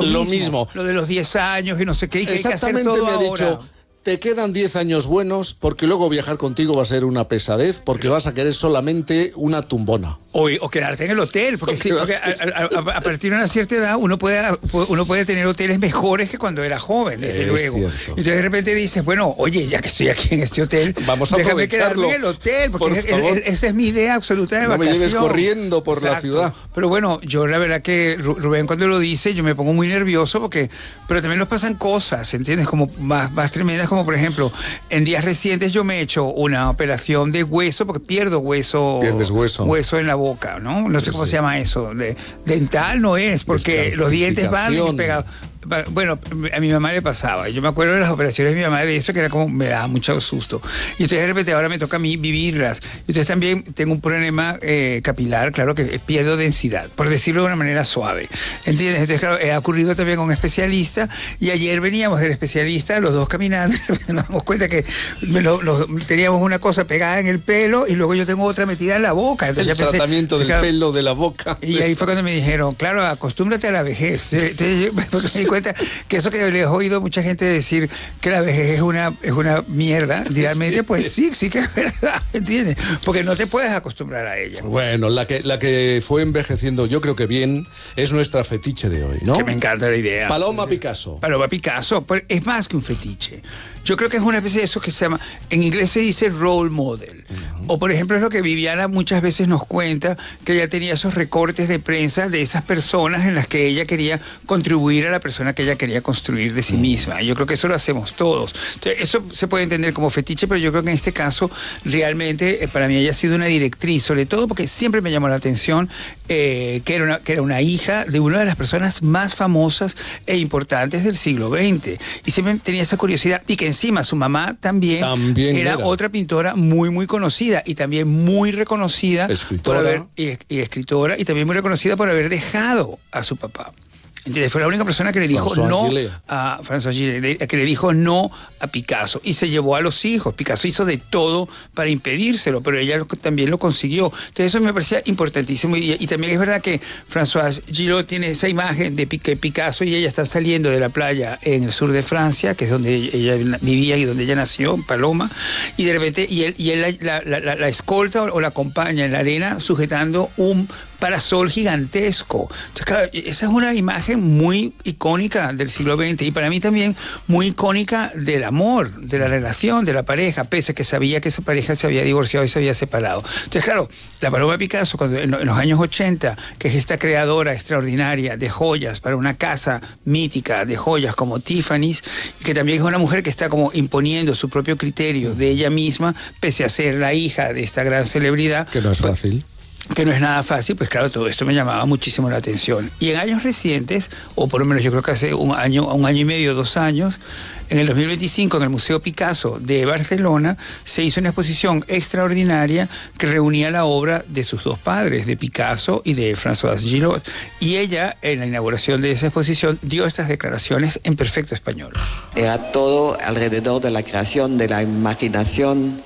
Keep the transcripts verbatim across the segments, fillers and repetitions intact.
lo mismo. mismo. Lo de los diez años y no sé qué, y que hay que hacer Exactamente, todo me ha ahora. dicho, te quedan diez años buenos porque luego viajar contigo va a ser una pesadez porque vas a querer solamente una tumbona. O, o quedarte en el hotel, porque, sí, porque a, a, a, a partir de una cierta edad uno puede, uno puede tener hoteles mejores que cuando era joven, desde es luego. Cierto. Entonces de repente dices, bueno, oye, ya que estoy aquí en este hotel, vamos a déjame aprovecharlo. quedarme en el hotel, porque Por es, favor. es, esa es mi idea absoluta de No vacación. me lleves corriendo por Exacto. la ciudad. Pero bueno, yo la verdad que Rubén cuando lo dice, yo me pongo muy nervioso porque, pero también nos pasan cosas, ¿entiendes? Como más, más tremendas, como por ejemplo, en días recientes yo me he hecho una operación de hueso, porque pierdo hueso. Pierdes hueso. Hueso en la boca, ¿no? No sé cómo Sí. se llama eso. De, dental no es, porque los dientes van y pegados. Bueno, a mi mamá le pasaba. Yo me acuerdo de las operaciones de mi mamá de eso, que era como, me daba mucho susto. Y entonces de repente ahora me toca a mí vivirlas. Entonces también tengo un problema eh, capilar, claro que pierdo densidad, por decirlo de una manera suave. ¿Entiendes? Entonces, claro, ha ocurrido también con un especialista. Y ayer veníamos del especialista, los dos caminando, y nos damos cuenta que lo, lo, teníamos una cosa pegada en el pelo y luego yo tengo otra metida en la boca. Entonces, el ya pensé, tratamiento del claro, pelo, de la boca. Y ahí fue cuando me dijeron, claro, acostúmbrate a la vejez. Entonces, yo me di cuenta que eso que les he oído a mucha gente decir que la vejez es una, es una mierda, realmente, pues sí, sí que es verdad, ¿entiendes? Porque no te puedes acostumbrar a ella. Bueno, la que, la que fue envejeciendo, yo creo que bien, es nuestra fetiche de hoy, ¿no? Que me encanta la idea. Paloma Picasso. Paloma Picasso, pero es más que un fetiche. Yo creo que es una especie de eso que se llama, en inglés se dice role model. Uh-huh. O por ejemplo es lo que Viviana muchas veces nos cuenta, que ella tenía esos recortes de prensa de esas personas en las que ella quería contribuir a la persona que ella quería construir de sí uh-huh. misma. Yo creo que eso lo hacemos todos. Entonces, eso se puede entender como fetiche, pero yo creo que en este caso realmente eh, para mí ella ha sido una directriz, sobre todo porque siempre me llamó la atención eh, que, era una, que era una hija de una de las personas más famosas e importantes del siglo veinte. Y siempre tenía esa curiosidad, y que encima su mamá también, también era, era otra pintora muy muy conocida y también muy reconocida escritora. por haber, y, y escritora y también muy reconocida por haber dejado a su papá. ¿Entiendes? Fue la única persona que le dijo François no Gillet. a François Gillet, que le dijo no a Picasso y se llevó a los hijos. Picasso hizo de todo para impedírselo, pero ella lo, también lo consiguió. Entonces eso me parecía importantísimo y, y también es verdad que François Gillet tiene esa imagen de que Picasso y ella están saliendo de la playa en el sur de Francia, que es donde ella vivía y donde ella nació, en Paloma, y de repente y él, y él la, la, la, la escolta o, o la acompaña en la arena sujetando un parasol gigantesco. Entonces, claro, esa es una imagen muy icónica del siglo veinte y para mí también muy icónica del amor, de la relación, de la pareja, pese a que sabía que esa pareja se había divorciado y se había separado. Entonces, claro, la Paloma Picasso, cuando en los años ochenta, que es esta creadora extraordinaria de joyas para una casa mítica de joyas como Tiffany's, que también es una mujer que está como imponiendo su propio criterio de ella misma, pese a ser la hija de esta gran celebridad. Que no es pues, fácil. que no es nada fácil, pues claro, todo esto me llamaba muchísimo la atención. Y en años recientes, o por lo menos yo creo que hace un año, un año y medio, dos años, en el dos mil veinticinco, en el Museo Picasso de Barcelona, se hizo una exposición extraordinaria que reunía la obra de sus dos padres, de Picasso y de François Gillet. Y ella, en la inauguración de esa exposición, dio estas declaraciones en perfecto español. Era todo alrededor de la creación, de la imaginación.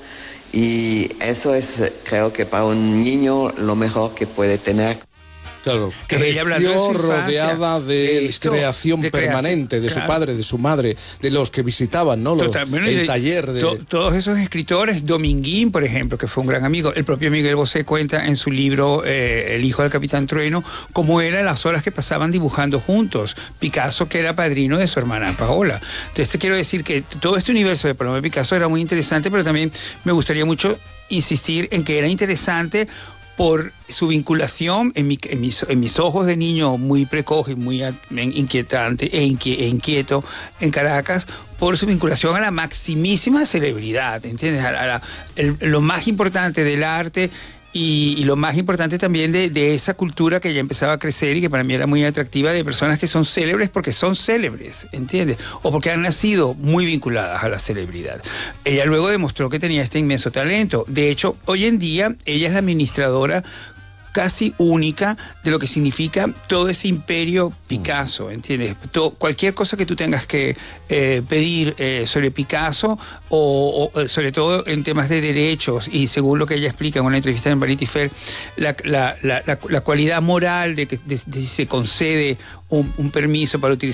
Y eso es, creo que para un niño, lo mejor que puede tener. Claro, Que ella hablando de creció su infancia, rodeada de, de esto, creación de permanente, creación, de claro. su padre, de su madre, de los que visitaban, ¿no? Los, Total, bueno, el de, taller de... To, todos esos escritores, Dominguín, por ejemplo, que fue un gran amigo, el propio Miguel Bosé cuenta en su libro eh, El hijo del capitán Trueno, cómo eran las horas que pasaban dibujando juntos. Picasso, que era padrino de su hermana Paola. Entonces te quiero decir que todo este universo de Paloma Picasso era muy interesante, pero también me gustaría mucho insistir en que era interesante por su vinculación en, mi, en, mis, en mis ojos de niño muy precoz y muy inquietante e, inquie, e inquieto en Caracas, por su vinculación a la maximísima celebridad, ¿entiendes? A, a la, el, lo más importante del arte y, y lo más importante también de, de esa cultura que ya empezaba a crecer y que para mí era muy atractiva, de personas que son célebres porque son célebres, ¿entiendes? O porque han nacido muy vinculadas a la celebridad. Ella luego demostró que tenía este inmenso talento. De hecho, hoy en día ella es la administradora casi única de lo que significa todo ese imperio Picasso, ¿entiendes? Todo, cualquier cosa que tú tengas que eh, pedir eh, sobre Picasso o, o sobre todo en temas de derechos y según lo que ella explica en una entrevista en Vanity Fair, la, la, la, la, la cualidad moral de que de, de si se concede un, un permiso para utilizar